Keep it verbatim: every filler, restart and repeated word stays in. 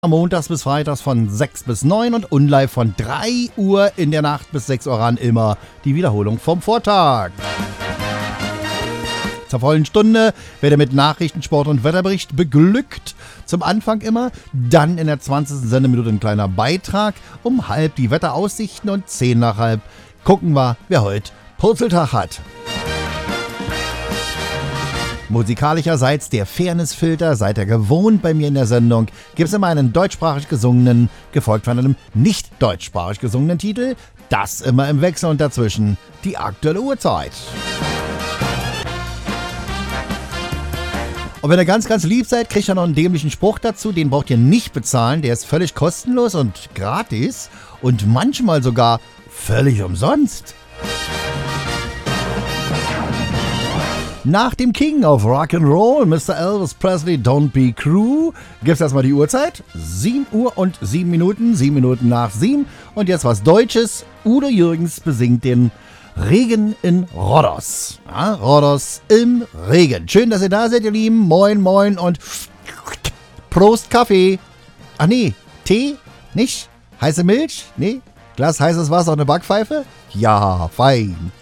Montags bis freitags von sechs bis neun und unlive von drei Uhr in der Nacht bis sechs Uhr ran immer die Wiederholung vom Vortag. Zur vollen Stunde werde mit Nachrichten, Sport und Wetterbericht beglückt. Zum Anfang immer, dann in der zwanzigsten Sendeminute ein kleiner Beitrag, um halb die Wetteraussichten und zehn nach halb gucken wir, wer heute Purzeltag hat. Musikalischerseits der Fairnessfilter, seid ihr gewohnt bei mir in der Sendung, gibt es immer einen deutschsprachig gesungenen, gefolgt von einem nicht deutschsprachig gesungenen Titel. Das immer im Wechsel und dazwischen die aktuelle Uhrzeit. Und wenn ihr ganz, ganz lieb seid, kriegt ihr noch einen dämlichen Spruch dazu. Den braucht ihr nicht bezahlen. Der ist völlig kostenlos und gratis und manchmal sogar völlig umsonst. Nach dem King of Rock'n'Roll, Mister Elvis Presley, Don't Be Crew, gibt's erstmal die Uhrzeit. sieben Uhr und sieben Minuten, sieben Minuten nach sieben. Und jetzt was Deutsches. Udo Jürgens besingt den Regen in Rhodos. Ja, Rhodos im Regen. Schön, dass ihr da seid, ihr Lieben. Moin, moin und Prost Kaffee. Ach nee, Tee? Nicht? Heiße Milch? Nee? Glas heißes Wasser und eine Backpfeife? Ja, fein.